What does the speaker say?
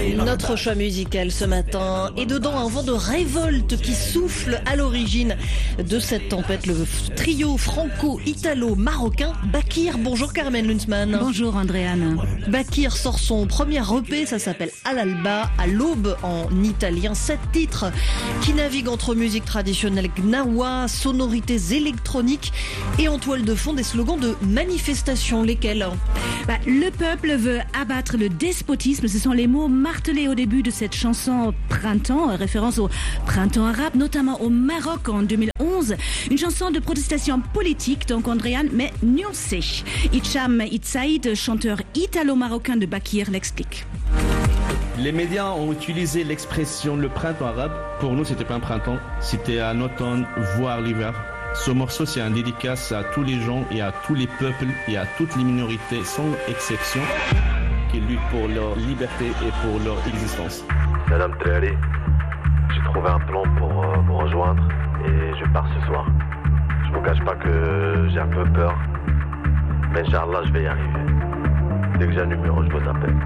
Notre choix musical ce matin et dedans un vent de révolte qui souffle à l'origine de cette tempête, le trio franco-italo-marocain Bakir. Bonjour Carmen Lunzmann. Bonjour Andréane. Bakir sort son premier EP, ça s'appelle Al-Alba, à l'aube en italien. 7 titres qui naviguent entre musique traditionnelle gnawa, sonorités électroniques et en toile de fond des slogans de manifestation. Lesquels? Le peuple veut abattre le despotisme, ce sont les mots martelés au début de cette chanson Printemps, référence au printemps arabe, notamment au Maroc en 2011. Une chanson de protestation politique, donc Andréane, mais nuancée. Hicham Itsaïd, chanteur italo-marocain de Bakir, l'explique. Les médias ont utilisé l'expression le printemps arabe. Pour nous, c'était pas un printemps, c'était un automne, voire l'hiver. Ce morceau, c'est un dédicace à tous les gens et à tous les peuples et à toutes les minorités, sans exception, qui luttent pour leur liberté et pour leur existence. Madame Trehari, j'ai trouvé un plan pour vous rejoindre et je pars ce soir. Je vous cache pas que j'ai un peu peur, mais Inch'Allah, je vais y arriver. Dès que j'ai un numéro, je vous appelle.